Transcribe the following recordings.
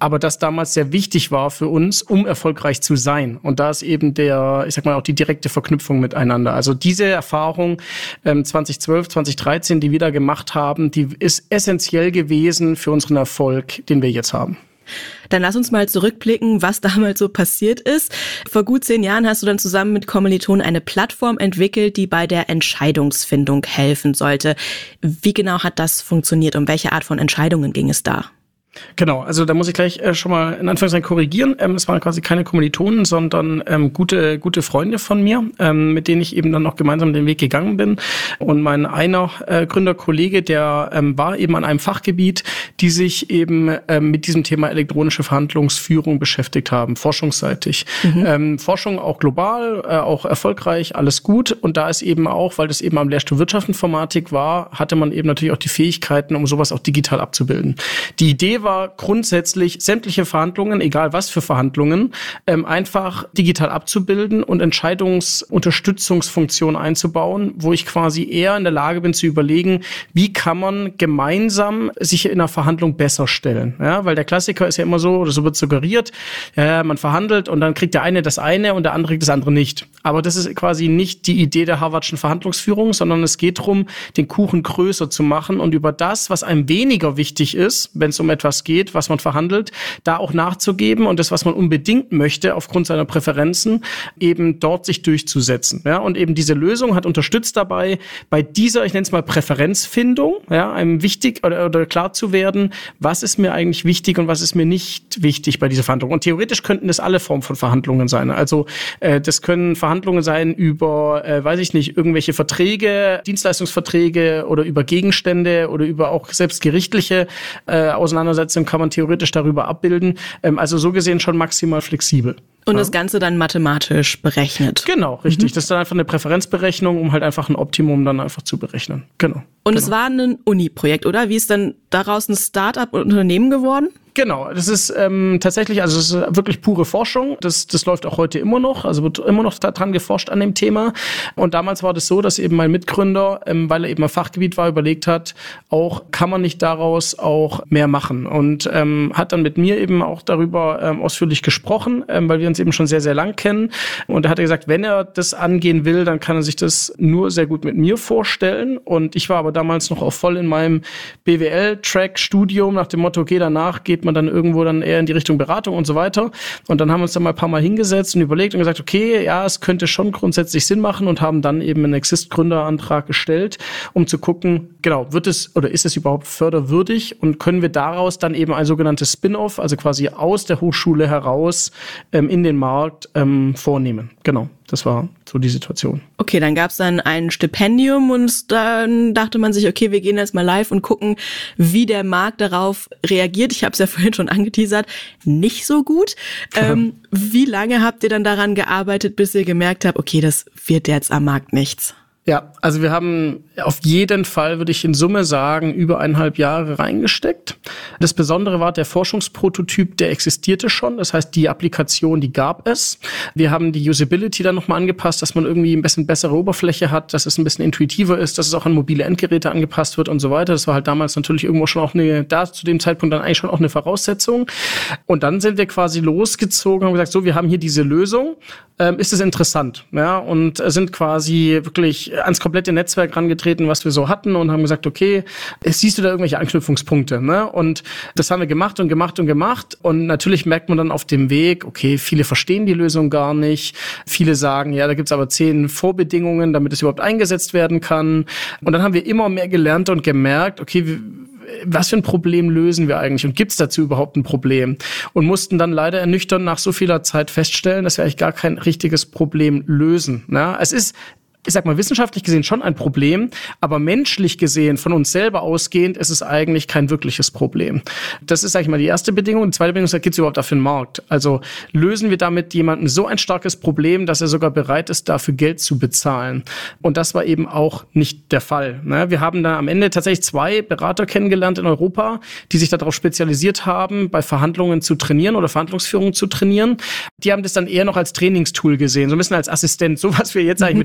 aber das damals sehr wichtig war für uns, um erfolgreich zu sein. Und da ist eben auch die direkte Verknüpfung miteinander. Also diese Erfahrung 2012, 2013, die wir da gemacht haben, die ist essentiell gewesen für unseren Erfolg, den wir jetzt haben. Dann lass uns mal zurückblicken, was damals so passiert ist. Vor gut 10 Jahren hast du dann zusammen mit Kommilitonen eine Plattform entwickelt, die bei der Entscheidungsfindung helfen sollte. Wie genau hat das funktioniert? Um welche Art von Entscheidungen ging es da? Genau, also da muss ich gleich schon mal in Anführungszeichen korrigieren. Es waren quasi keine Kommilitonen, sondern gute Freunde von mir, mit denen ich eben dann noch gemeinsam den Weg gegangen bin. Und mein einer Gründerkollege, der war eben an einem Fachgebiet, die sich eben mit diesem Thema elektronische Verhandlungsführung beschäftigt haben, forschungsseitig. Forschung auch global, auch erfolgreich, alles gut. Und da ist eben auch, weil das eben am Lehrstuhl Wirtschaftsinformatik war, hatte man eben natürlich auch die Fähigkeiten, um sowas auch digital abzubilden. Die Idee war grundsätzlich, sämtliche Verhandlungen, egal was für Verhandlungen, einfach digital abzubilden und Entscheidungsunterstützungsfunktionen einzubauen, wo ich quasi eher in der Lage bin zu überlegen, wie kann man gemeinsam sich in einer Verhandlung besser stellen. Ja, weil der Klassiker ist ja immer so, oder so wird suggeriert, man verhandelt und dann kriegt der eine das eine und der andere kriegt das andere nicht. Aber das ist quasi nicht die Idee der Harvardschen Verhandlungsführung, sondern es geht darum, den Kuchen größer zu machen und über das, was einem weniger wichtig ist, wenn es um etwas geht, was man verhandelt, da auch nachzugeben und das, was man unbedingt möchte, aufgrund seiner Präferenzen, eben dort sich durchzusetzen. Ja, und eben diese Lösung hat unterstützt dabei, bei dieser, ich nenne es mal Präferenzfindung, ja, einem wichtig oder klar zu werden, was ist mir eigentlich wichtig und was ist mir nicht wichtig bei dieser Verhandlung. Und theoretisch könnten das alle Formen von Verhandlungen sein. Also das können Verhandlungen sein über, irgendwelche Verträge, Dienstleistungsverträge oder über Gegenstände oder über auch selbst gerichtliche Auseinandersetzungen kann man theoretisch darüber abbilden. Also so gesehen schon maximal flexibel. Und das Ganze dann mathematisch berechnet. Genau, richtig. Das ist dann einfach eine Präferenzberechnung, um halt einfach ein Optimum dann einfach zu berechnen. Genau. Und es war ein Uni-Projekt, oder? Wie ist dann daraus ein Start-up-Unternehmen geworden? Genau, das ist tatsächlich, also es ist wirklich pure Forschung. Das läuft auch heute immer noch, also wird immer noch daran geforscht an dem Thema. Und damals war das so, dass eben mein Mitgründer, weil er eben ein Fachgebiet war, überlegt hat, auch kann man nicht daraus auch mehr machen. Und hat dann mit mir eben auch darüber ausführlich gesprochen, weil wir uns eben schon sehr, sehr lang kennen. Und er hat gesagt, wenn er das angehen will, dann kann er sich das nur sehr gut mit mir vorstellen. Und ich war aber damals noch auch voll in meinem BWL-Track-Studium nach dem Motto, okay, danach geht man dann irgendwo dann eher in die Richtung Beratung und so weiter. Und dann haben wir uns dann mal ein paar Mal hingesetzt und überlegt und gesagt, okay, ja, es könnte schon grundsätzlich Sinn machen und haben dann eben einen Exist-Gründerantrag gestellt, um zu gucken, genau, ist es überhaupt förderwürdig und können wir daraus dann eben ein sogenanntes Spin-off, also quasi aus der Hochschule heraus in den Markt vornehmen. Genau. Das war so die Situation. Okay, dann gab es dann ein Stipendium und dann dachte man sich, okay, wir gehen jetzt mal live und gucken, wie der Markt darauf reagiert. Ich habe es ja vorhin schon angeteasert, nicht so gut. Wie lange habt ihr dann daran gearbeitet, bis ihr gemerkt habt, okay, das wird jetzt am Markt nichts? Ja, also wir haben auf jeden Fall, würde ich in Summe sagen, über 1,5 Jahre reingesteckt. Das Besondere war, der Forschungsprototyp, der existierte schon. Das heißt, die Applikation, die gab es. Wir haben die Usability dann nochmal angepasst, dass man irgendwie ein bisschen bessere Oberfläche hat, dass es ein bisschen intuitiver ist, dass es auch an mobile Endgeräte angepasst wird und so weiter. Das war halt damals natürlich irgendwo schon auch zu dem Zeitpunkt dann eigentlich schon auch eine Voraussetzung. Und dann sind wir quasi losgezogen und haben gesagt, so, wir haben hier diese Lösung. Ist es interessant? Ja, und sind quasi wirklich ans komplette Netzwerk rangetreten, was wir so hatten und haben gesagt, okay, siehst du da irgendwelche Anknüpfungspunkte? Ne? Und das haben wir gemacht und gemacht und gemacht. Und natürlich merkt man dann auf dem Weg, okay, viele verstehen die Lösung gar nicht. Viele sagen, ja, da gibt's aber 10 Vorbedingungen, damit es überhaupt eingesetzt werden kann. Und dann haben wir immer mehr gelernt und gemerkt, okay, was für ein Problem lösen wir eigentlich und gibt's dazu überhaupt ein Problem? Und mussten dann leider ernüchternd nach so vieler Zeit feststellen, dass wir eigentlich gar kein richtiges Problem lösen. Ne? Es ist, ich sag mal, wissenschaftlich gesehen schon ein Problem, aber menschlich gesehen, von uns selber ausgehend, ist es eigentlich kein wirkliches Problem. Das ist, sag ich mal, die erste Bedingung. Die zweite Bedingung ist, gibt es überhaupt dafür einen Markt? Also lösen wir damit jemandem so ein starkes Problem, dass er sogar bereit ist, dafür Geld zu bezahlen? Und das war eben auch nicht der Fall. Wir haben da am Ende tatsächlich 2 Berater kennengelernt in Europa, die sich darauf spezialisiert haben, bei Verhandlungen zu trainieren oder Verhandlungsführung zu trainieren. Die haben das dann eher noch als Trainingstool gesehen, so ein bisschen als Assistent, so was wir jetzt eigentlich mit ChatGPT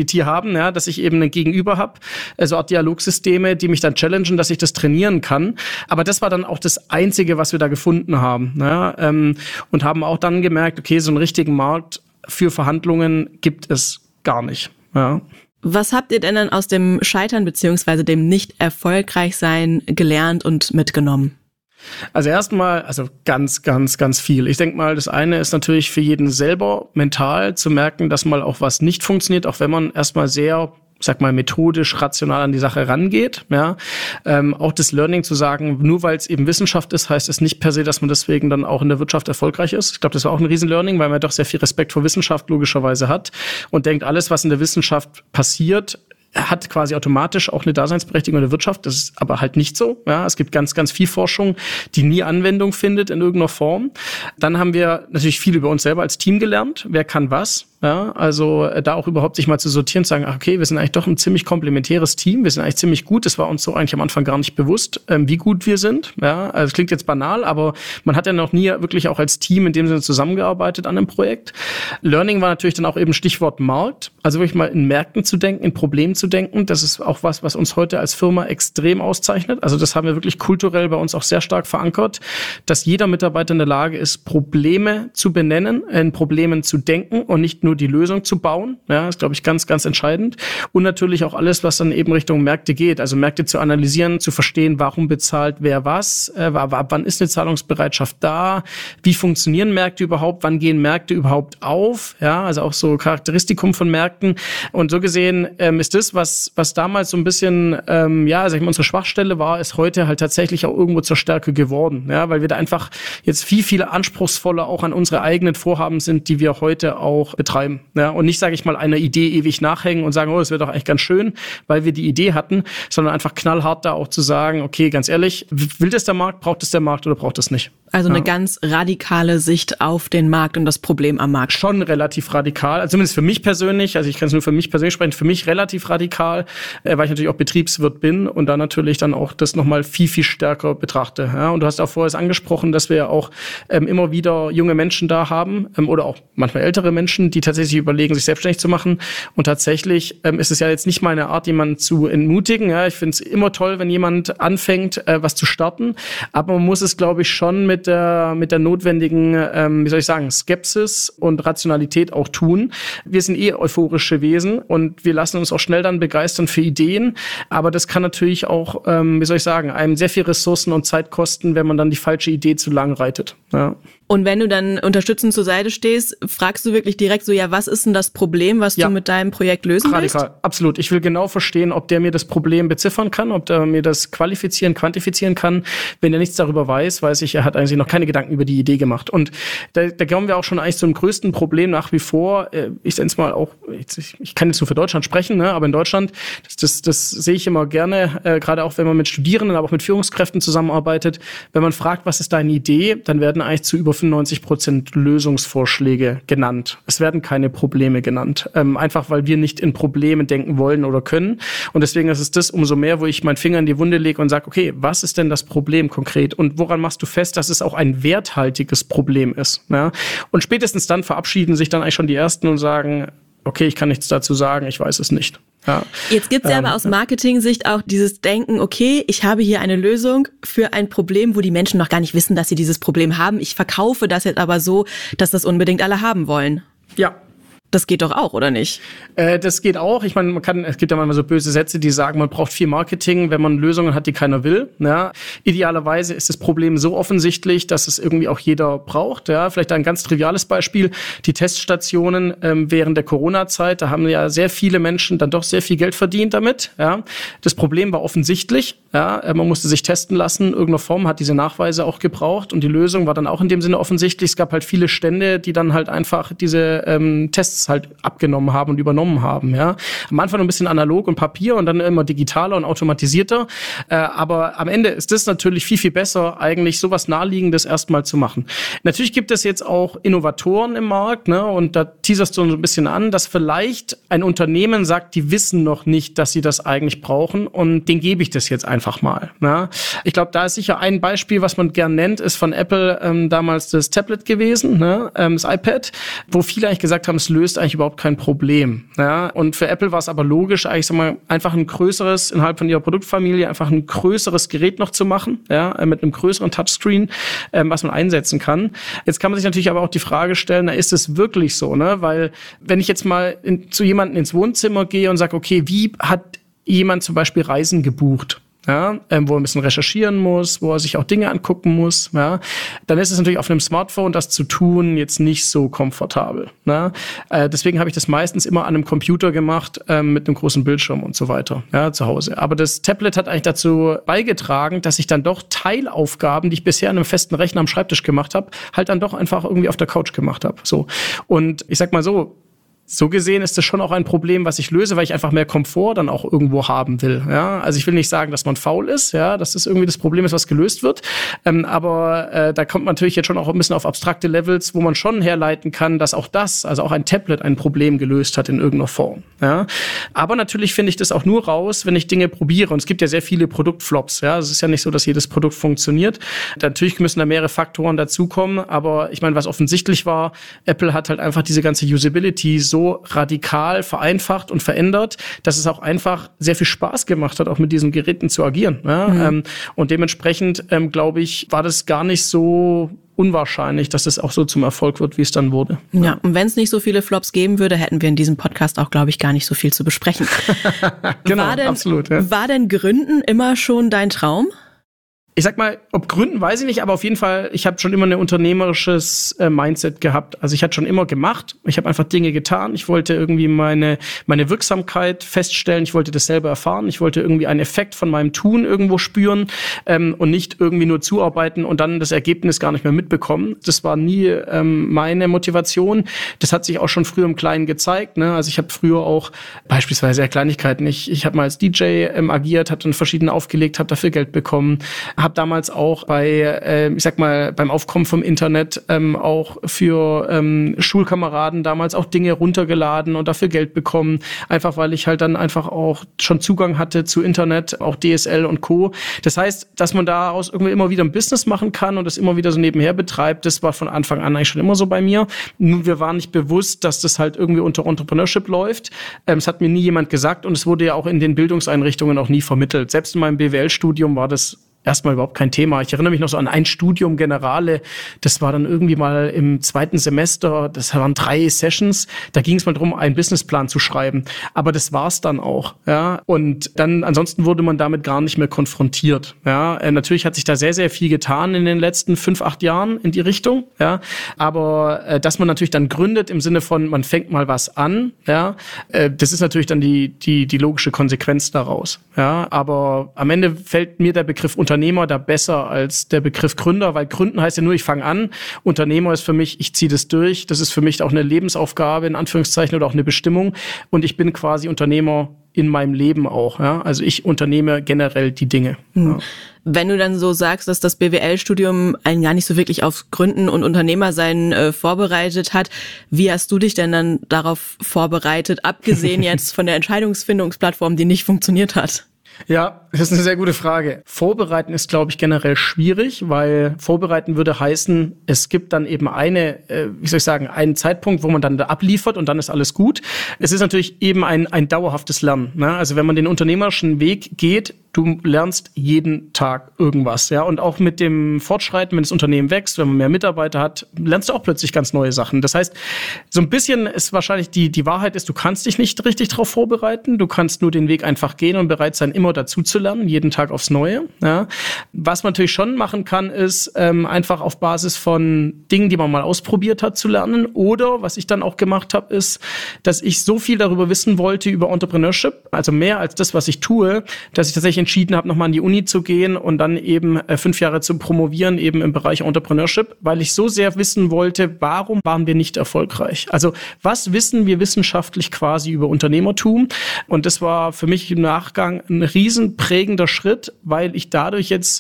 ChatGPT haben, ja, dass ich eben ein Gegenüber habe, also Art Dialogsysteme, die mich dann challengen, dass ich das trainieren kann. Aber das war dann auch das Einzige, was wir da gefunden haben. Ja, und haben auch dann gemerkt, okay, so einen richtigen Markt für Verhandlungen gibt es gar nicht. Ja. Was habt ihr denn dann aus dem Scheitern beziehungsweise dem Nicht-Erfolgreich-Sein gelernt und mitgenommen? Also erstmal, ganz, ganz, ganz viel. Ich denke mal, das eine ist natürlich für jeden selber mental zu merken, dass mal auch was nicht funktioniert, auch wenn man erstmal sehr, sag mal, methodisch, rational an die Sache rangeht. Ja, auch das Learning zu sagen, nur weil es eben Wissenschaft ist, heißt es nicht per se, dass man deswegen dann auch in der Wirtschaft erfolgreich ist. Ich glaube, das war auch ein Riesen-Learning, weil man doch sehr viel Respekt vor Wissenschaft logischerweise hat und denkt, alles, was in der Wissenschaft passiert, hat quasi automatisch auch eine Daseinsberechtigung in der Wirtschaft. Das ist aber halt nicht so. Ja, es gibt ganz, ganz viel Forschung, die nie Anwendung findet in irgendeiner Form. Dann haben wir natürlich viel über uns selber als Team gelernt. Wer kann was? Ja, also da auch überhaupt sich mal zu sortieren, zu sagen, ach, okay, wir sind eigentlich doch ein ziemlich komplementäres Team, wir sind eigentlich ziemlich gut, das war uns so eigentlich am Anfang gar nicht bewusst, wie gut wir sind. Ja, also es klingt jetzt banal, aber man hat ja noch nie wirklich auch als Team in dem Sinne zusammengearbeitet an einem Projekt. Learning war natürlich dann auch eben Stichwort Markt, also wirklich mal in Märkten zu denken, in Problemen zu denken. Das ist auch was uns heute als Firma extrem auszeichnet. Also das haben wir wirklich kulturell bei uns auch sehr stark verankert, dass jeder Mitarbeiter in der Lage ist, Probleme zu benennen, in Problemen zu denken und nicht nur die Lösung zu bauen. Ja, ist, glaube ich, ganz, ganz entscheidend. Und natürlich auch alles, was dann eben Richtung Märkte geht. Also Märkte zu analysieren, zu verstehen, warum bezahlt wer was, wann ist eine Zahlungsbereitschaft da, wie funktionieren Märkte überhaupt, wann gehen Märkte überhaupt auf. Ja, also auch so Charakteristikum von Märkten. Und so gesehen ist das, was damals so ein bisschen, sag ich mal, unsere Schwachstelle war, ist heute halt tatsächlich auch irgendwo zur Stärke geworden. Ja, weil wir da einfach jetzt viel anspruchsvoller auch an unsere eigenen Vorhaben sind, die wir heute auch betreiben. Ja, und nicht, sage ich mal, einer Idee ewig nachhängen und sagen, oh, das wäre doch eigentlich ganz schön, weil wir die Idee hatten, sondern einfach knallhart da auch zu sagen, okay, ganz ehrlich, will das der Markt, braucht es der Markt oder braucht es nicht? Also eine ganz radikale Sicht auf den Markt und das Problem am Markt. Schon relativ radikal, also zumindest für mich persönlich, also ich kann es nur für mich persönlich sprechen, für mich relativ radikal, weil ich natürlich auch Betriebswirt bin und da natürlich dann auch das nochmal viel stärker betrachte. Ja, und du hast auch vorher angesprochen, dass wir ja auch immer wieder junge Menschen da haben oder auch manchmal ältere Menschen, die tatsächlich überlegen, sich selbstständig zu machen. Und tatsächlich ist es ja jetzt nicht meine Art, jemanden zu entmutigen. Ja, ich finde es immer toll, wenn jemand anfängt, was zu starten. Aber man muss es, glaube ich, schon mit der notwendigen, Skepsis und Rationalität auch tun. Wir sind euphorische Wesen und wir lassen uns auch schnell dann begeistern für Ideen. Aber das kann natürlich auch, einem sehr viel Ressourcen und Zeit kosten, wenn man dann die falsche Idee zu lang reitet. Ja. Und wenn du dann unterstützend zur Seite stehst, fragst du wirklich direkt so, ja, was ist denn das Problem, was du mit deinem Projekt lösen willst? Radikal, absolut. Ich will genau verstehen, ob der mir das Problem beziffern kann, ob der mir das quantifizieren kann. Wenn er nichts darüber weiß, weiß ich, er hat eigentlich noch keine Gedanken über die Idee gemacht. Und da kommen wir auch schon eigentlich zum größten Problem nach wie vor. Ich nenne es mal auch, ich kann jetzt nur für Deutschland sprechen, ne, aber in Deutschland, das sehe ich immer gerne, gerade auch wenn man mit Studierenden, aber auch mit Führungskräften zusammenarbeitet. Wenn man fragt, was ist deine Idee, dann werden eigentlich zu über 95% Lösungsvorschläge genannt. Es werden keine Probleme genannt. Einfach, weil wir nicht in Probleme denken wollen oder können. Und deswegen ist es das umso mehr, wo ich meinen Finger in die Wunde lege und sage, okay, was ist denn das Problem konkret? Und woran machst du fest, dass es auch ein werthaltiges Problem ist? Ja? Und spätestens dann verabschieden sich dann eigentlich schon die Ersten und sagen, okay, ich kann nichts dazu sagen, ich weiß es nicht. Ja. Jetzt gibt's ja aber aus Marketing-Sicht auch dieses Denken, okay, ich habe hier eine Lösung für ein Problem, wo die Menschen noch gar nicht wissen, dass sie dieses Problem haben. Ich verkaufe das jetzt aber so, dass das unbedingt alle haben wollen. Ja. Das geht doch auch, oder nicht? Das geht auch. Ich meine, es gibt ja manchmal so böse Sätze, die sagen, man braucht viel Marketing, wenn man Lösungen hat, die keiner will. Ja. Idealerweise ist das Problem so offensichtlich, dass es irgendwie auch jeder braucht. Ja. Vielleicht ein ganz triviales Beispiel. Die Teststationen während der Corona-Zeit, da haben ja sehr viele Menschen dann doch sehr viel Geld verdient damit. Ja. Das Problem war offensichtlich. Ja. Man musste sich testen lassen. In irgendeiner Form hat diese Nachweise auch gebraucht. Und die Lösung war dann auch in dem Sinne offensichtlich. Es gab halt viele Stände, die dann halt einfach diese Tests halt abgenommen haben und übernommen haben. Ja. Am Anfang noch ein bisschen analog und Papier und dann immer digitaler und automatisierter. Aber am Ende ist das natürlich viel besser, eigentlich sowas Naheliegendes erstmal zu machen. Natürlich gibt es jetzt auch Innovatoren im Markt, ne, und da teaserst du so ein bisschen an, dass vielleicht ein Unternehmen sagt, die wissen noch nicht, dass sie das eigentlich brauchen und denen gebe ich das jetzt einfach mal. Ne. Ich glaube, da ist sicher ein Beispiel, was man gern nennt, ist von Apple damals das Tablet gewesen, ne, das iPad, wo viele eigentlich gesagt haben, es löst löst eigentlich überhaupt kein Problem. Ja? Und für Apple war es aber logisch, eigentlich sag mal, einfach ein größeres, innerhalb von ihrer Produktfamilie, einfach ein größeres Gerät noch zu machen, ja? Mit einem größeren Touchscreen, was man einsetzen kann. Jetzt kann man sich natürlich aber auch die Frage stellen, na, ist es wirklich so? Ne? Weil wenn ich jetzt mal zu jemandem ins Wohnzimmer gehe und sage, okay, wie hat jemand zum Beispiel Reisen gebucht? Ja, wo er ein bisschen recherchieren muss, wo er sich auch Dinge angucken muss, ja, dann ist es natürlich auf einem Smartphone, das zu tun, jetzt nicht so komfortabel. Ne? Deswegen habe ich das meistens immer an einem Computer gemacht, mit einem großen Bildschirm und so weiter, ja, zu Hause. Aber das Tablet hat eigentlich dazu beigetragen, dass ich dann doch Teilaufgaben, die ich bisher an einem festen Rechner am Schreibtisch gemacht habe, halt dann doch einfach irgendwie auf der Couch gemacht habe. So. Und ich sag mal so gesehen ist das schon auch ein Problem, was ich löse, weil ich einfach mehr Komfort dann auch irgendwo haben will. Ja? Also ich will nicht sagen, dass man faul ist, ja, dass das irgendwie das Problem ist, was gelöst wird. Aber da kommt man natürlich jetzt schon auch ein bisschen auf abstrakte Levels, wo man schon herleiten kann, dass auch das, also auch ein Tablet, ein Problem gelöst hat in irgendeiner Form. Ja? Aber natürlich finde ich das auch nur raus, wenn ich Dinge probiere. Und es gibt ja sehr viele Produktflops. Ja? Es ist ja nicht so, dass jedes Produkt funktioniert. Natürlich müssen da mehrere Faktoren dazukommen. Aber ich meine, was offensichtlich war, Apple hat halt einfach diese ganze Usability so radikal vereinfacht und verändert, dass es auch einfach sehr viel Spaß gemacht hat, auch mit diesen Geräten zu agieren. Ja? Und dementsprechend, glaube ich, war das gar nicht so unwahrscheinlich, dass es auch so zum Erfolg wird, wie es dann wurde. Ja, und wenn es nicht so viele Flops geben würde, hätten wir in diesem Podcast auch, glaube ich, gar nicht so viel zu besprechen. Genau, absolut. Ja. War denn Gründen immer schon dein Traum? Ich sag mal, ob Gründen, weiß ich nicht, aber auf jeden Fall, ich habe schon immer ein unternehmerisches Mindset gehabt. Also ich hatte schon immer gemacht. Ich habe einfach Dinge getan. Ich wollte irgendwie meine Wirksamkeit feststellen. Ich wollte das selber erfahren. Ich wollte irgendwie einen Effekt von meinem Tun irgendwo spüren und nicht irgendwie nur zuarbeiten und dann das Ergebnis gar nicht mehr mitbekommen. Das war nie meine Motivation. Das hat sich auch schon früher im Kleinen gezeigt. Ne? Also ich habe früher auch beispielsweise Kleinigkeiten. Ich habe mal als DJ agiert, habe dann verschiedene aufgelegt, habe dafür Geld bekommen. Habe damals auch beim Aufkommen vom Internet auch für Schulkameraden damals auch Dinge runtergeladen und dafür Geld bekommen. Einfach weil ich halt dann einfach auch schon Zugang hatte zu Internet, auch DSL und Co. Das heißt, dass man daraus irgendwie immer wieder ein Business machen kann und das immer wieder so nebenher betreibt, das war von Anfang an eigentlich schon immer so bei mir. Nur wir waren nicht bewusst, dass das halt irgendwie unter Entrepreneurship läuft. Es hat mir nie jemand gesagt und es wurde ja auch in den Bildungseinrichtungen auch nie vermittelt. Selbst in meinem BWL-Studium war das erstmal überhaupt kein Thema. Ich erinnere mich noch so an ein Studium Generale, das war dann irgendwie mal im 2. Semester, das waren 3 Sessions, da ging es mal darum, einen Businessplan zu schreiben. Aber das war's dann auch. Ja? Und dann ansonsten wurde man damit gar nicht mehr konfrontiert. Ja? Natürlich hat sich da sehr, sehr viel getan in den letzten 5-8 Jahren in die Richtung. Ja? Aber dass man natürlich dann gründet im Sinne von, man fängt mal was an, ja? Das ist natürlich dann die logische Konsequenz daraus. Ja? Aber am Ende fällt mir der Begriff Unternehmer da besser als der Begriff Gründer, weil Gründen heißt ja nur, ich fange an. Unternehmer ist für mich, ich ziehe das durch. Das ist für mich auch eine Lebensaufgabe, in Anführungszeichen, oder auch eine Bestimmung. Und ich bin quasi Unternehmer in meinem Leben auch. Ja? Also ich unternehme generell die Dinge. Ja. Wenn du dann so sagst, dass das BWL-Studium einen gar nicht so wirklich auf Gründen und Unternehmersein vorbereitet hat, wie hast du dich denn dann darauf vorbereitet, abgesehen jetzt von der Entscheidungsfindungsplattform, die nicht funktioniert hat? Ja, das ist eine sehr gute Frage. Vorbereiten ist, glaube ich, generell schwierig, weil vorbereiten würde heißen, es gibt dann eben einen Zeitpunkt, wo man dann da abliefert und dann ist alles gut. Es ist natürlich eben ein dauerhaftes Lernen. Ne? Also wenn man den unternehmerischen Weg geht, du lernst jeden Tag irgendwas, ja, und auch mit dem Fortschreiten, wenn das Unternehmen wächst, wenn man mehr Mitarbeiter hat, lernst du auch plötzlich ganz neue Sachen. Das heißt, so ein bisschen ist wahrscheinlich die Wahrheit ist, du kannst dich nicht richtig darauf vorbereiten, du kannst nur den Weg einfach gehen und bereit sein, immer dazu zu lernen, jeden Tag aufs Neue. Ja. Was man natürlich schon machen kann, ist einfach auf Basis von Dingen, die man mal ausprobiert hat, zu lernen. Oder was ich dann auch gemacht habe, ist, dass ich so viel darüber wissen wollte über Entrepreneurship, also mehr als das, was ich tue, dass ich tatsächlich entschieden habe, nochmal an die Uni zu gehen und dann eben 5 Jahre zu promovieren, eben im Bereich Entrepreneurship, weil ich so sehr wissen wollte, warum waren wir nicht erfolgreich? Also was wissen wir wissenschaftlich quasi über Unternehmertum? Und das war für mich im Nachgang ein riesen prägender Schritt, weil ich dadurch jetzt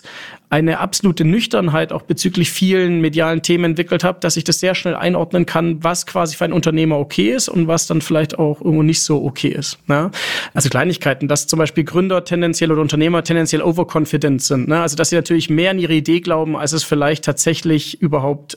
eine absolute Nüchternheit auch bezüglich vielen medialen Themen entwickelt habe, dass ich das sehr schnell einordnen kann, was quasi für einen Unternehmer okay ist und was dann vielleicht auch irgendwo nicht so okay ist. Ne? Also Kleinigkeiten, dass zum Beispiel Gründer tendenziell oder Unternehmer tendenziell overconfident sind. Ne? Also dass sie natürlich mehr an ihre Idee glauben, als es vielleicht tatsächlich überhaupt,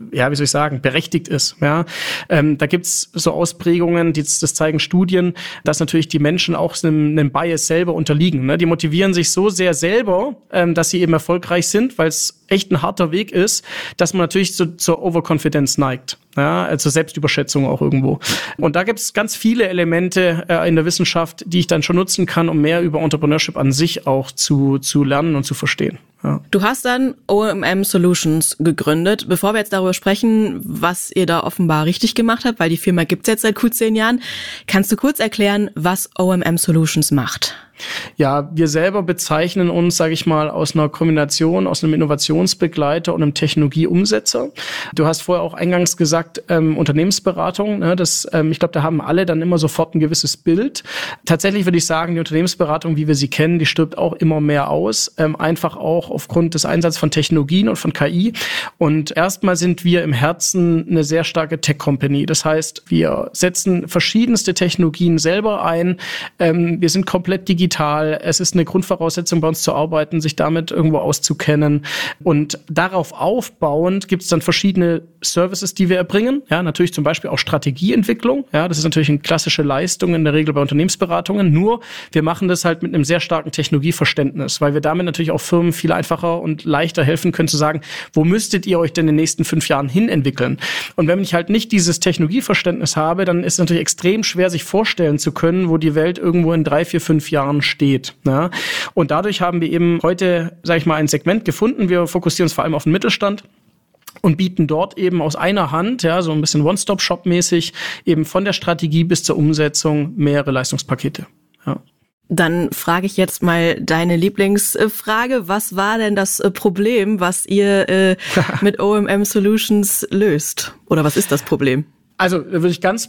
berechtigt ist. Ja? Da gibt's so Ausprägungen, das zeigen Studien, dass natürlich die Menschen auch einem Bias selber unterliegen. Ne? Die motivieren sich so sehr selber, dass sie eben erfolgreich sind, weil es echt ein harter Weg ist, dass man natürlich zur Overconfidence neigt. Ja, also Selbstüberschätzung auch irgendwo. Und da gibt es ganz viele Elemente in der Wissenschaft, die ich dann schon nutzen kann, um mehr über Entrepreneurship an sich auch zu lernen und zu verstehen. Ja. Du hast dann OMM Solutions gegründet. Bevor wir jetzt darüber sprechen, was ihr da offenbar richtig gemacht habt, weil die Firma gibt's jetzt seit gut 10 Jahren, kannst du kurz erklären, was OMM Solutions macht? Ja, wir selber bezeichnen uns, sage ich mal, aus einer Kombination, aus einem Innovationsbegleiter und einem Technologieumsetzer. Du hast vorher auch eingangs gesagt, Unternehmensberatung, ne, ich glaube, da haben alle dann immer sofort ein gewisses Bild. Tatsächlich würde ich sagen, die Unternehmensberatung, wie wir sie kennen, die stirbt auch immer mehr aus, einfach auch aufgrund des Einsatzes von Technologien und von KI. Und erstmal sind wir im Herzen eine sehr starke Tech-Company. Das heißt, wir setzen verschiedenste Technologien selber ein. Wir sind komplett digital. Es ist eine Grundvoraussetzung bei uns zu arbeiten, sich damit irgendwo auszukennen. Und darauf aufbauend gibt es dann verschiedene Services, die wir erbringen. Ja, natürlich zum Beispiel auch Strategieentwicklung. Ja, das ist natürlich eine klassische Leistung in der Regel bei Unternehmensberatungen. Nur wir machen das halt mit einem sehr starken Technologieverständnis, weil wir damit natürlich auch Firmen viel einfacher und leichter helfen können zu sagen, wo müsstet ihr euch denn in den nächsten 5 Jahren hin entwickeln? Und wenn ich halt nicht dieses Technologieverständnis habe, dann ist es natürlich extrem schwer, sich vorstellen zu können, wo die Welt irgendwo in 3, 4, 5 Jahren steht. Ja. Und dadurch haben wir eben heute, sage ich mal, ein Segment gefunden. Wir fokussieren uns vor allem auf den Mittelstand und bieten dort eben aus einer Hand, ja, so ein bisschen One-Stop-Shop-mäßig, eben von der Strategie bis zur Umsetzung mehrere Leistungspakete. Ja. Dann frage ich jetzt mal deine Lieblingsfrage. Was war denn das Problem, was ihr mit OMM Solutions löst? Oder was ist das Problem? Also da würde ich ganz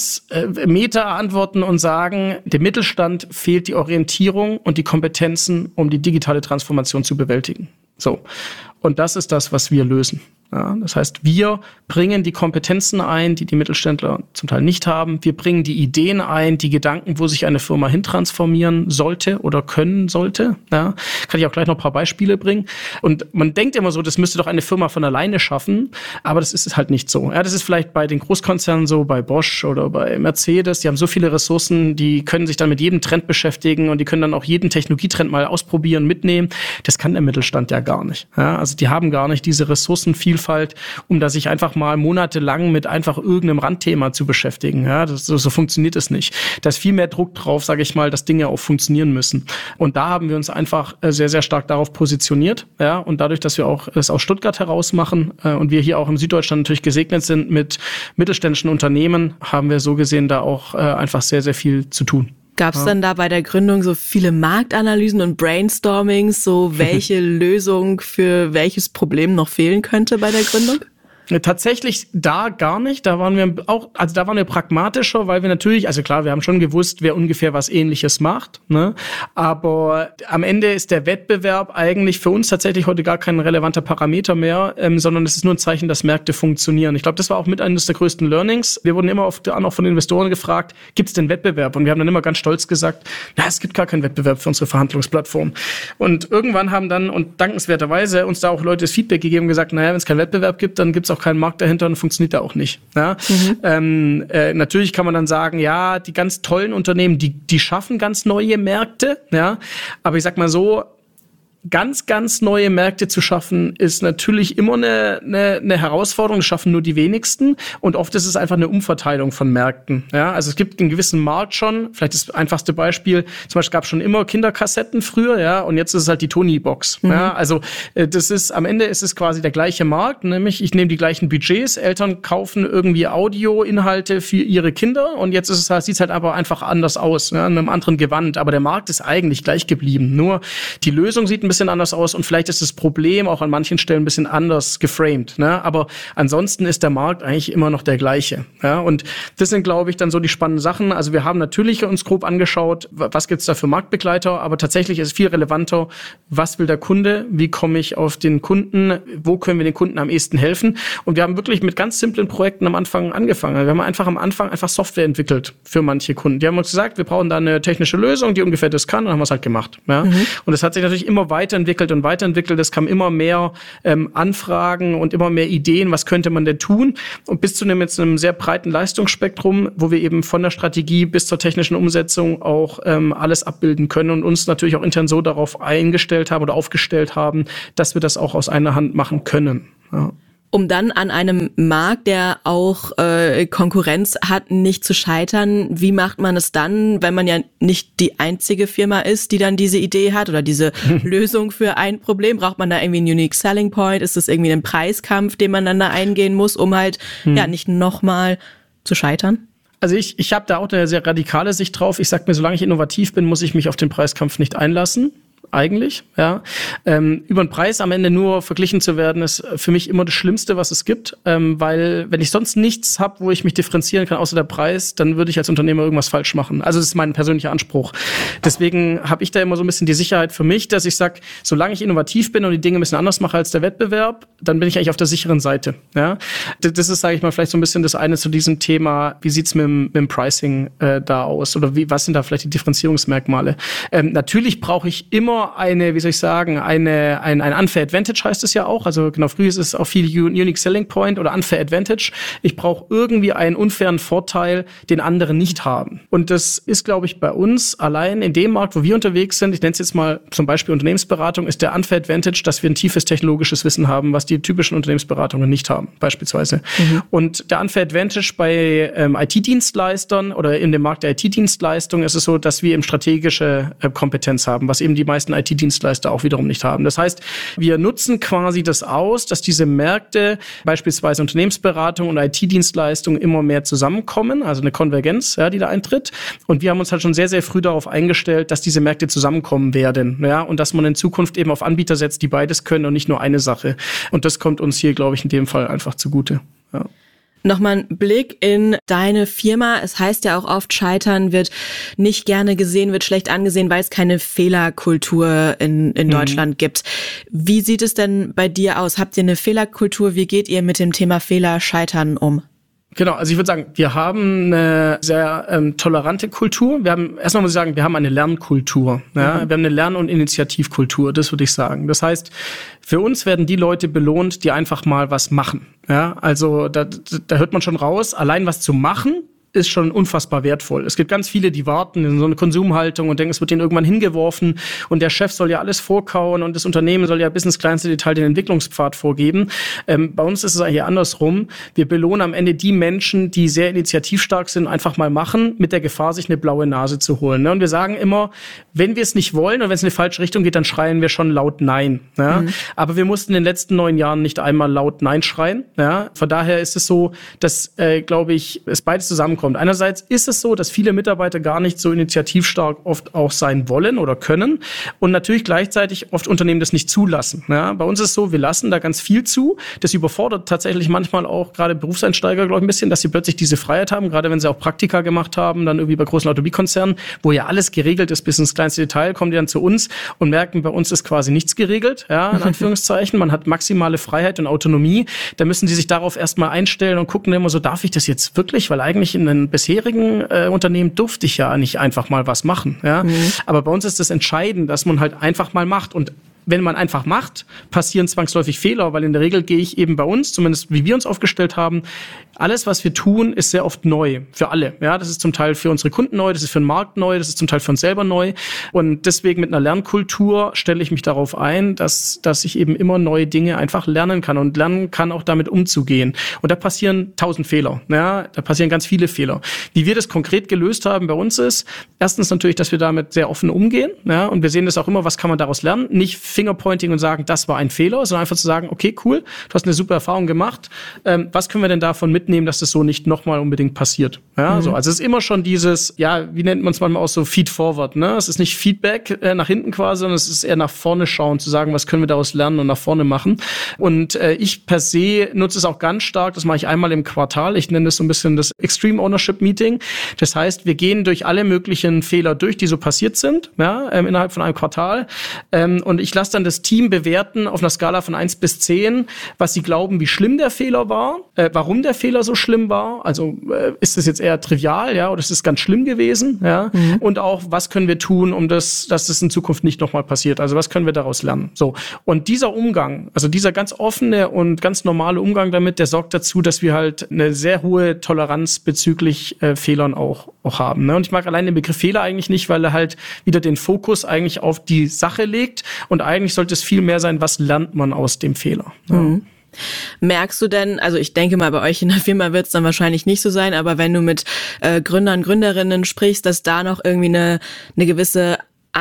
meta antworten und sagen, dem Mittelstand fehlt die Orientierung und die Kompetenzen, um die digitale Transformation zu bewältigen. So. Und das ist das, was wir lösen. Ja, das heißt, wir bringen die Kompetenzen ein, die die Mittelständler zum Teil nicht haben. Wir bringen die Ideen ein, die Gedanken, wo sich eine Firma hintransformieren sollte oder können sollte. Ja, kann ich auch gleich noch ein paar Beispiele bringen. Und man denkt immer so, das müsste doch eine Firma von alleine schaffen, aber das ist halt nicht so. Ja, das ist vielleicht bei den Großkonzernen so, bei Bosch oder bei Mercedes. Die haben so viele Ressourcen, die können sich dann mit jedem Trend beschäftigen und die können dann auch jeden Technologietrend mal ausprobieren, mitnehmen. Das kann der Mittelstand ja gar nicht. Ja, also die haben gar nicht diese Ressourcenvielfalt, um da sich einfach mal monatelang mit einfach irgendeinem Randthema zu beschäftigen. Ja, so funktioniert es nicht. Da ist viel mehr Druck drauf, sage ich mal, dass Dinge auch funktionieren müssen. Und da haben wir uns einfach sehr, sehr stark darauf positioniert. Ja, und dadurch, dass wir auch es aus Stuttgart heraus machen und wir hier auch im Süddeutschland natürlich gesegnet sind mit mittelständischen Unternehmen, haben wir so gesehen da auch einfach sehr, sehr viel zu tun. Gab es dann da bei der Gründung so viele Marktanalysen und Brainstormings, so welche Lösung für welches Problem noch fehlen könnte bei der Gründung? Tatsächlich da gar nicht. Da waren wir pragmatischer, weil wir natürlich, also klar, wir haben schon gewusst, wer ungefähr was Ähnliches macht, ne? Aber am Ende ist der Wettbewerb eigentlich für uns tatsächlich heute gar kein relevanter Parameter mehr, sondern es ist nur ein Zeichen, dass Märkte funktionieren. Ich glaube, das war auch mit eines der größten Learnings. Wir wurden immer oft auch von Investoren gefragt, gibt es denn Wettbewerb? Und wir haben dann immer ganz stolz gesagt, ja, es gibt gar keinen Wettbewerb für unsere Verhandlungsplattform. Und irgendwann haben dann, und dankenswerterweise, uns da auch Leute das Feedback gegeben und gesagt, naja, wenn es keinen Wettbewerb gibt, dann gibt es auch keinen Markt dahinter und funktioniert der auch nicht. Ja? Natürlich kann man dann sagen, ja, die ganz tollen Unternehmen, die schaffen ganz neue Märkte, ja, aber ich sag mal so, ganz, ganz neue Märkte zu schaffen, ist natürlich immer eine Herausforderung. Das schaffen nur die wenigsten. Und oft ist es einfach eine Umverteilung von Märkten. Ja, also es gibt einen gewissen Markt schon. Vielleicht das einfachste Beispiel. Zum Beispiel gab es schon immer Kinderkassetten früher, ja. Und jetzt ist es halt die Tony-Box. Mhm. Ja, also am Ende ist es quasi der gleiche Markt. Nämlich, ich nehme die gleichen Budgets. Eltern kaufen irgendwie Audioinhalte für ihre Kinder. Und jetzt sieht es halt aber einfach anders aus, ja, in einem anderen Gewand. Aber der Markt ist eigentlich gleich geblieben. Nur die Lösung sieht ein bisschen anders aus und vielleicht ist das Problem auch an manchen Stellen ein bisschen anders geframed, ne? Aber ansonsten ist der Markt eigentlich immer noch der gleiche, ja? Und das sind, glaube ich, dann so die spannenden Sachen. Also wir haben natürlich uns grob angeschaut, was gibt's da für Marktbegleiter, aber tatsächlich ist es viel relevanter, was will der Kunde, wie komme ich auf den Kunden, wo können wir den Kunden am ehesten helfen. Und wir haben wirklich mit ganz simplen Projekten am Anfang angefangen. Wir haben einfach am Anfang Software entwickelt für manche Kunden. Die haben uns gesagt, wir brauchen da eine technische Lösung, die ungefähr das kann, und haben wir es halt gemacht. Ja? Und es hat sich natürlich immer weiterentwickelt. Es kam immer mehr Anfragen und immer mehr Ideen, was könnte man denn tun. Und bis zu einem sehr breiten Leistungsspektrum, wo wir eben von der Strategie bis zur technischen Umsetzung auch alles abbilden können und uns natürlich auch intern so darauf eingestellt haben oder aufgestellt haben, dass wir das auch aus einer Hand machen können. Ja. Um dann an einem Markt, der auch Konkurrenz hat, nicht zu scheitern. Wie macht man es dann, wenn man ja nicht die einzige Firma ist, die dann diese Idee hat oder diese Lösung für ein Problem? Braucht man da irgendwie einen Unique Selling Point? Ist das irgendwie ein Preiskampf, den man dann da eingehen muss, um halt nicht nochmal zu scheitern? Also ich habe da auch eine sehr radikale Sicht drauf. Ich sag mir, solange ich innovativ bin, muss ich mich auf den Preiskampf nicht einlassen. Eigentlich, ja. Über den Preis am Ende nur verglichen zu werden, ist für mich immer das Schlimmste, was es gibt, weil wenn ich sonst nichts habe, wo ich mich differenzieren kann, außer der Preis, dann würde ich als Unternehmer irgendwas falsch machen. Also das ist mein persönlicher Anspruch. Deswegen habe ich da immer so ein bisschen die Sicherheit für mich, dass ich sage, solange ich innovativ bin und die Dinge ein bisschen anders mache als der Wettbewerb, dann bin ich eigentlich auf der sicheren Seite. Ja. Das ist, sage ich mal, vielleicht so ein bisschen das eine zu diesem Thema, wie sieht's mit dem Pricing da aus oder was sind da vielleicht die Differenzierungsmerkmale? Natürlich brauche ich immer ein Unfair Advantage heißt es ja auch. Also genau, früher ist es auch viel Unique Selling Point oder Unfair Advantage. Ich brauche irgendwie einen unfairen Vorteil, den andere nicht haben. Und das ist, glaube ich, bei uns allein in dem Markt, wo wir unterwegs sind, ich nenne es jetzt mal zum Beispiel Unternehmensberatung, ist der Unfair Advantage, dass wir ein tiefes technologisches Wissen haben, was die typischen Unternehmensberatungen nicht haben, beispielsweise. Und der Unfair Advantage bei IT-Dienstleistern oder in dem Markt der IT-Dienstleistung ist es so, dass wir eben strategische Kompetenz haben, was eben die meisten IT-Dienstleister auch wiederum nicht haben. Das heißt, wir nutzen quasi das aus, dass diese Märkte, beispielsweise Unternehmensberatung und IT-Dienstleistungen, immer mehr zusammenkommen, also eine Konvergenz, ja, die da eintritt. Und wir haben uns halt schon sehr, sehr früh darauf eingestellt, dass diese Märkte zusammenkommen werden, ja, und dass man in Zukunft eben auf Anbieter setzt, die beides können und nicht nur eine Sache. Und das kommt uns hier, glaube ich, in dem Fall einfach zugute. Ja. Nochmal ein Blick in deine Firma. Es heißt ja auch oft, Scheitern wird nicht gerne gesehen, wird schlecht angesehen, weil es keine Fehlerkultur in Deutschland gibt. Wie sieht es denn bei dir aus? Habt ihr eine Fehlerkultur? Wie geht ihr mit dem Thema Fehler, Scheitern um? Genau, also ich würde sagen, wir haben eine sehr tolerante Kultur. Erstmal muss ich sagen, wir haben eine Lernkultur. Ja? Wir haben eine Lern- und Initiativkultur, das würde ich sagen. Das heißt, für uns werden die Leute belohnt, die einfach mal was machen. Ja? Also da hört man schon raus, allein was zu machen, ist schon unfassbar wertvoll. Es gibt ganz viele, die warten in so eine Konsumhaltung und denken, es wird ihnen irgendwann hingeworfen und der Chef soll ja alles vorkauen und das Unternehmen soll ja bis ins kleinste Detail den Entwicklungspfad vorgeben. Bei uns ist es eigentlich andersrum. Wir belohnen am Ende die Menschen, die sehr initiativstark sind, einfach mal machen, mit der Gefahr, sich eine blaue Nase zu holen. Und wir sagen immer, wenn wir es nicht wollen oder wenn es in die falsche Richtung geht, dann schreien wir schon laut Nein. Ja? Aber wir mussten in den letzten 9 Jahren nicht einmal laut Nein schreien. Ja? Von daher ist es so, dass, glaube ich, es beides zusammenkommt. Einerseits ist es so, dass viele Mitarbeiter gar nicht so initiativstark oft auch sein wollen oder können und natürlich gleichzeitig oft Unternehmen das nicht zulassen. Ja, bei uns ist es so, wir lassen da ganz viel zu. Das überfordert tatsächlich manchmal auch gerade Berufseinsteiger, glaube ich, ein bisschen, dass sie plötzlich diese Freiheit haben, gerade wenn sie auch Praktika gemacht haben, dann irgendwie bei großen Automobilkonzernen, wo ja alles geregelt ist bis ins kleinste Detail, kommen die dann zu uns und merken, bei uns ist quasi nichts geregelt, ja, in Anführungszeichen. Man hat maximale Freiheit und Autonomie. Da müssen die sich darauf erstmal einstellen und gucken immer so, darf ich das jetzt wirklich? Weil eigentlich in den bisherigen Unternehmen durfte ich ja nicht einfach mal was machen. Ja? Aber bei uns ist das entscheidend, dass man halt einfach mal macht. Und wenn man einfach macht, passieren zwangsläufig Fehler, weil in der Regel gehe ich eben bei uns, zumindest wie wir uns aufgestellt haben, alles, was wir tun, ist sehr oft neu für alle. Ja, das ist zum Teil für unsere Kunden neu, das ist für den Markt neu, das ist zum Teil für uns selber neu. Und deswegen mit einer Lernkultur stelle ich mich darauf ein, dass ich eben immer neue Dinge einfach lernen kann und lernen kann, auch damit umzugehen. Und da passieren 1000 Fehler. Ja, da passieren ganz viele Fehler. Wie wir das konkret gelöst haben bei uns ist, erstens natürlich, dass wir damit sehr offen umgehen. Ja, und wir sehen das auch immer, was kann man daraus lernen? Nicht Fingerpointing und sagen, das war ein Fehler, sondern einfach zu sagen, okay, cool, du hast eine super Erfahrung gemacht. Was können wir denn davon mitnehmen, dass das so nicht nochmal unbedingt passiert? Ja, so, also es ist immer schon dieses, ja, wie nennt man es manchmal auch so, Feed-Forward, ne? Es ist nicht Feedback nach hinten quasi, sondern es ist eher nach vorne schauen, zu sagen, was können wir daraus lernen und nach vorne machen. Und ich per se nutze es auch ganz stark, das mache ich einmal im Quartal. Ich nenne das so ein bisschen das Extreme Ownership Meeting. Das heißt, wir gehen durch alle möglichen Fehler durch, die so passiert sind, ja, innerhalb von einem Quartal. Und ich lasse dann das Team bewerten auf einer Skala von 1 bis 10, was sie glauben, wie schlimm der Fehler war, warum der Fehler so schlimm war. Also ist es jetzt eher trivial, ja, oder ist es ganz schlimm gewesen, ja? Und auch, was können wir tun, um dass es in Zukunft nicht nochmal passiert. Also was können wir daraus lernen? So. Und dieser Umgang, also dieser ganz offene und ganz normale Umgang damit, der sorgt dazu, dass wir halt eine sehr hohe Toleranz bezüglich Fehlern auch haben. Ne? Und ich mag allein den Begriff Fehler eigentlich nicht, weil er halt wieder den Fokus eigentlich auf die Sache legt. Und eigentlich sollte es viel mehr sein, was lernt man aus dem Fehler. Ja. Merkst du denn, also ich denke mal, bei euch in der Firma wird es dann wahrscheinlich nicht so sein, aber wenn du mit Gründern, Gründerinnen sprichst, dass da noch irgendwie eine gewisse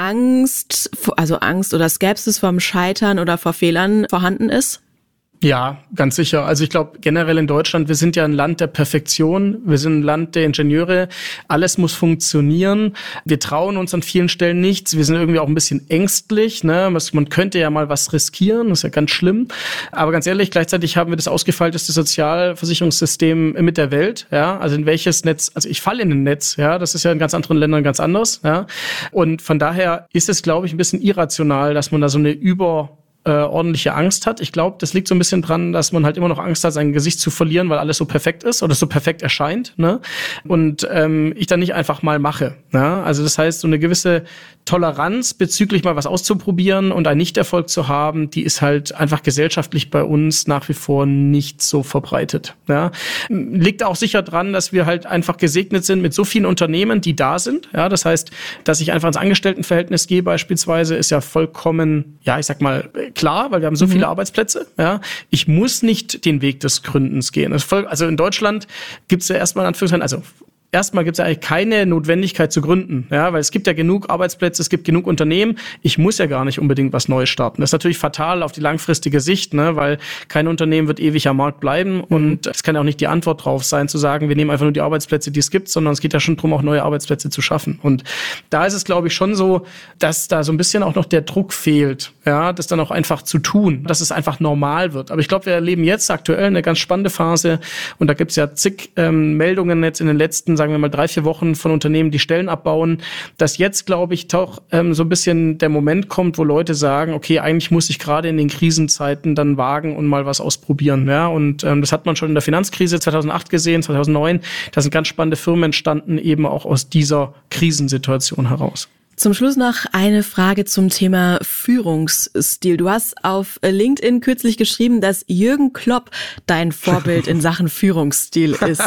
Angst oder Skepsis vorm Scheitern oder vor Fehlern vorhanden ist? Ja, ganz sicher. Also ich glaube generell in Deutschland, wir sind ja ein Land der Perfektion, wir sind ein Land der Ingenieure, alles muss funktionieren, wir trauen uns an vielen Stellen nichts, wir sind irgendwie auch ein bisschen ängstlich, ne? Man könnte ja mal was riskieren, das ist ja ganz schlimm, aber ganz ehrlich, gleichzeitig haben wir das ausgefeilteste Sozialversicherungssystem mit der Welt, ja, also in welches Netz, also ich falle in ein Netz, ja, das ist ja in ganz anderen Ländern ganz anders, ja, und von daher ist es, glaube ich, ein bisschen irrational, dass man da so eine ordentliche Angst hat. Ich glaube, das liegt so ein bisschen dran, dass man halt immer noch Angst hat, sein Gesicht zu verlieren, weil alles so perfekt ist oder so perfekt erscheint, ne? Und ich dann nicht einfach mal mache. Ne? Also das heißt, so eine gewisse Toleranz bezüglich mal was auszuprobieren und einen Nichterfolg zu haben, die ist halt einfach gesellschaftlich bei uns nach wie vor nicht so verbreitet. Ja? Liegt auch sicher dran, dass wir halt einfach gesegnet sind mit so vielen Unternehmen, die da sind. Ja? Das heißt, dass ich einfach ins Angestelltenverhältnis gehe beispielsweise, ist ja vollkommen, ja, ich sag mal, klar, weil wir haben so viele Arbeitsplätze. Ja? Ich muss nicht den Weg des Gründens gehen. Also in Deutschland gibt es ja erstmal in Anführungszeichen, also erstmal gibt es ja eigentlich keine Notwendigkeit zu gründen, ja, weil es gibt ja genug Arbeitsplätze, es gibt genug Unternehmen. Ich muss ja gar nicht unbedingt was Neues starten. Das ist natürlich fatal auf die langfristige Sicht, ne, weil kein Unternehmen wird ewig am Markt bleiben und es kann ja auch nicht die Antwort drauf sein, zu sagen, wir nehmen einfach nur die Arbeitsplätze, die es gibt, sondern es geht ja schon darum, auch neue Arbeitsplätze zu schaffen. Und da ist es, glaube ich, schon so, dass da so ein bisschen auch noch der Druck fehlt, ja, das dann auch einfach zu tun, dass es einfach normal wird. Aber ich glaube, wir erleben jetzt aktuell eine ganz spannende Phase und da gibt es ja zig Meldungen jetzt in den letzten, sagen wir mal 3-4 Wochen von Unternehmen, die Stellen abbauen, dass jetzt, glaube ich, doch so ein bisschen der Moment kommt, wo Leute sagen, okay, eigentlich muss ich gerade in den Krisenzeiten dann wagen und mal was ausprobieren. Ja? Und das hat man schon in der Finanzkrise 2008 gesehen, 2009. Da sind ganz spannende Firmen entstanden, eben auch aus dieser Krisensituation heraus. Zum Schluss noch eine Frage zum Thema Führungsstil. Du hast auf LinkedIn kürzlich geschrieben, dass Jürgen Klopp dein Vorbild in Sachen Führungsstil ist.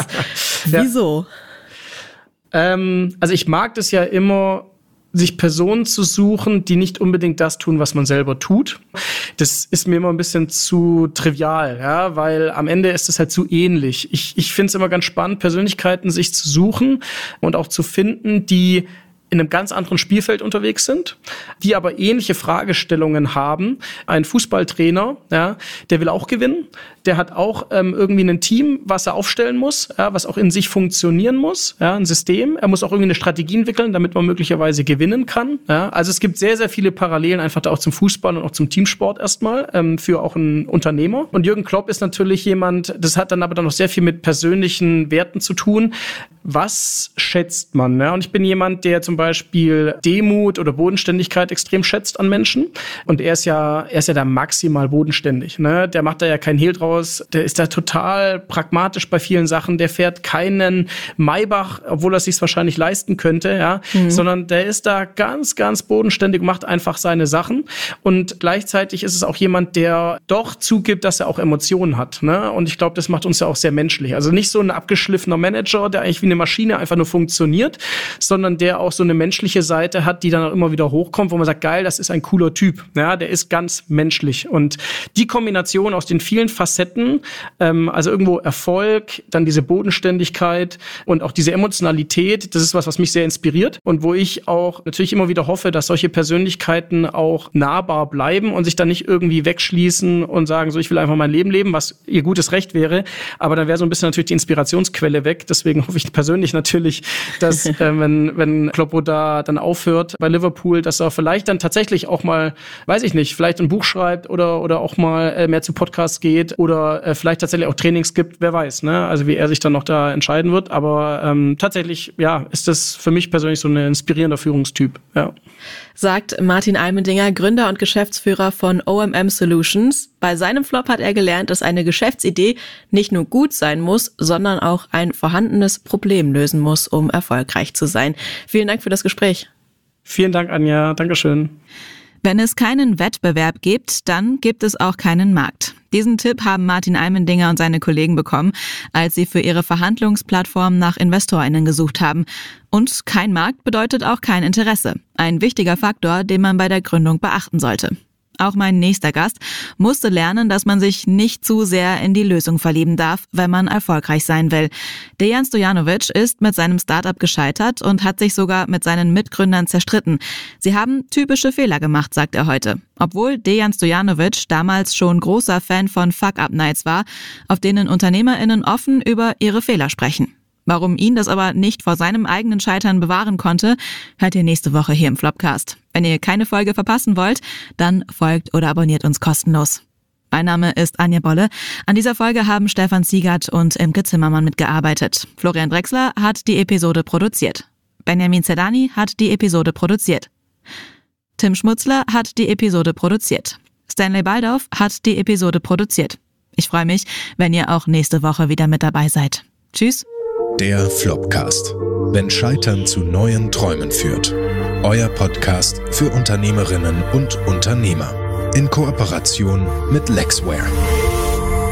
Wieso? Also ich mag das ja immer, sich Personen zu suchen, die nicht unbedingt das tun, was man selber tut. Das ist mir immer ein bisschen zu trivial, ja, weil am Ende ist es halt zu ähnlich. Ich finde es immer ganz spannend, Persönlichkeiten sich zu suchen und auch zu finden, die in einem ganz anderen Spielfeld unterwegs sind, die aber ähnliche Fragestellungen haben. Ein Fußballtrainer, ja, der will auch gewinnen. Der hat auch irgendwie ein Team, was er aufstellen muss, ja, was auch in sich funktionieren muss, ja, ein System. Er muss auch irgendwie eine Strategie entwickeln, damit man möglicherweise gewinnen kann. Ja. Also es gibt sehr, sehr viele Parallelen einfach da auch zum Fußball und auch zum Teamsport erstmal für auch einen Unternehmer. Und Jürgen Klopp ist natürlich jemand, das hat dann aber dann noch sehr viel mit persönlichen Werten zu tun. Was schätzt man? Ja? Und ich bin jemand, der zum Beispiel Demut oder Bodenständigkeit extrem schätzt an Menschen. Und er ist ja da maximal bodenständig. Ne? Der macht da ja keinen Hehl draus. Der ist da total pragmatisch bei vielen Sachen. Der fährt keinen Maybach, obwohl er es sich wahrscheinlich leisten könnte, ja, sondern der ist da ganz, ganz bodenständig, macht einfach seine Sachen. Und gleichzeitig ist es auch jemand, der doch zugibt, dass er auch Emotionen hat. Ne? Und ich glaube, das macht uns ja auch sehr menschlich. Also nicht so ein abgeschliffener Manager, der eigentlich wie eine Maschine einfach nur funktioniert, sondern der auch so eine eine menschliche Seite hat, die dann auch immer wieder hochkommt, wo man sagt, geil, das ist ein cooler Typ. Ja, der ist ganz menschlich. Und die Kombination aus den vielen Facetten, also irgendwo Erfolg, dann diese Bodenständigkeit und auch diese Emotionalität, das ist was mich sehr inspiriert und wo ich auch natürlich immer wieder hoffe, dass solche Persönlichkeiten auch nahbar bleiben und sich dann nicht irgendwie wegschließen und sagen, so, ich will einfach mein Leben leben, was ihr gutes Recht wäre. Aber dann wäre so ein bisschen natürlich die Inspirationsquelle weg. Deswegen hoffe ich persönlich natürlich, dass wenn Kloppo da dann aufhört bei Liverpool, dass er vielleicht dann tatsächlich auch mal, weiß ich nicht, vielleicht ein Buch schreibt oder auch mal mehr zu Podcasts geht oder vielleicht tatsächlich auch Trainings gibt, wer weiß, ne? Also wie er sich dann noch da entscheiden wird. Aber tatsächlich, ja, ist das für mich persönlich so ein inspirierender Führungstyp, ja. Sagt Martin Almendinger, Gründer und Geschäftsführer von OMM Solutions. Bei seinem Flop hat er gelernt, dass eine Geschäftsidee nicht nur gut sein muss, sondern auch ein vorhandenes Problem lösen muss, um erfolgreich zu sein. Vielen Dank für das Gespräch. Vielen Dank, Anja. Dankeschön. Wenn es keinen Wettbewerb gibt, dann gibt es auch keinen Markt. Diesen Tipp haben Martin Almendinger und seine Kollegen bekommen, als sie für ihre Verhandlungsplattform nach InvestorInnen gesucht haben. Und kein Markt bedeutet auch kein Interesse. Ein wichtiger Faktor, den man bei der Gründung beachten sollte. Auch mein nächster Gast musste lernen, dass man sich nicht zu sehr in die Lösung verlieben darf, wenn man erfolgreich sein will. Dejan Stojanovic ist mit seinem Startup gescheitert und hat sich sogar mit seinen Mitgründern zerstritten. Sie haben typische Fehler gemacht, sagt er heute. Obwohl Dejan Stojanovic damals schon großer Fan von Fuck-Up-Nights war, auf denen UnternehmerInnen offen über ihre Fehler sprechen. Warum ihn das aber nicht vor seinem eigenen Scheitern bewahren konnte, hört ihr nächste Woche hier im Flopcast. Wenn ihr keine Folge verpassen wollt, dann folgt oder abonniert uns kostenlos. Mein Name ist Anja Bolle. An dieser Folge haben Stefan Ziegert und Imke Zimmermann mitgearbeitet. Florian Drexler hat die Episode produziert. Benjamin Zerdani hat die Episode produziert. Tim Schmutzler hat die Episode produziert. Stanley Baldauf hat die Episode produziert. Ich freue mich, wenn ihr auch nächste Woche wieder mit dabei seid. Tschüss. Der Flopcast. Wenn Scheitern zu neuen Träumen führt. Euer Podcast für Unternehmerinnen und Unternehmer. In Kooperation mit Lexware.